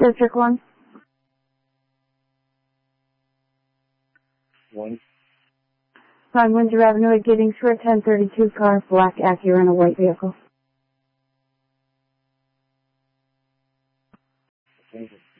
District 1. 1. On Windsor Avenue at Giddings for a 1032 car, black Acura in a white vehicle. Thank you.